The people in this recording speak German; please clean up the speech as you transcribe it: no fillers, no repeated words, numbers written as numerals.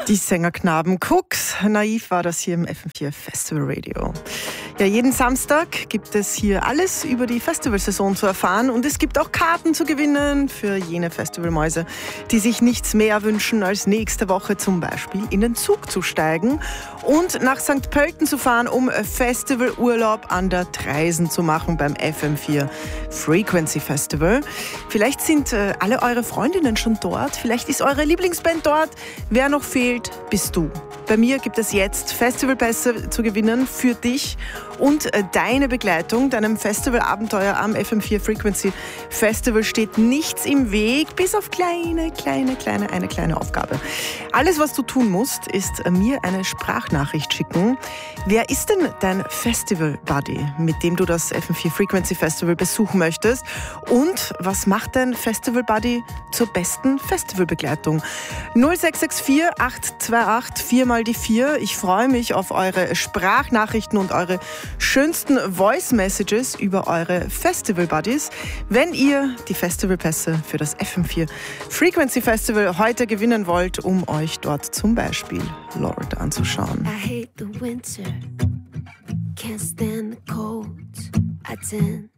Die Sängerknaben Cooks. Naiv war das hier im FM4 Festival Radio. Ja, jeden Samstag gibt es hier alles über die Festivalsaison zu erfahren und es gibt auch Karten zu gewinnen für jene Festivalmäuse, die sich nichts mehr wünschen, als nächste Woche zum Beispiel in den Zug zu steigen und nach St. Pölten zu fahren, um Festivalurlaub an der Traisen zu machen beim FM4 Frequency Festival. Vielleicht sind alle eure Freundinnen schon dort, vielleicht ist eure Lieblingsband dort. Wer noch fehlt, bist du. Bei mir gibt es jetzt Festivalpässe zu gewinnen für dich und deine Begleitung. Deinem Festivalabenteuer am FM4 Frequency Festival steht nichts im Weg, bis auf eine kleine Aufgabe. Alles, was du tun musst, ist mir eine Sprachnachricht schicken. Wer ist denn dein Festival-Buddy, mit dem du das FM4 Frequency Festival besuchen möchtest? Und was macht dein Festival-Buddy zur besten Festivalbegleitung? 0664 828 4x4. Ich freue mich auf eure Sprachnachrichten und eure schönsten Voice-Messages über eure Festival-Buddies, wenn ihr die Festivalpässe für das FM4 Frequency Festival heute gewinnen wollt, um euch dort zum Beispiel Lorde anzuschauen. I hate the winter, can't stand the cold. I tend